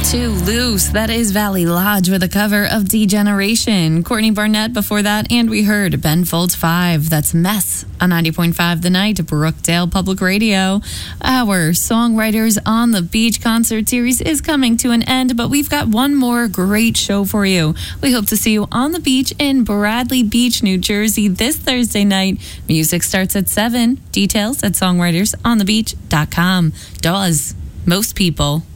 to Loose. That is Valley Lodge with a cover of Degeneration. Courtney Barnett before that, and we heard Ben Folds 5. That's Mess on 90.5 The Night, Brookdale Public Radio. Our Songwriters on the Beach concert series is coming to an end, but we've got one more great show for you. We hope to see you on the beach in Bradley Beach, New Jersey this Thursday night. Music starts at 7. Details at songwritersonthebeach.com. Does most people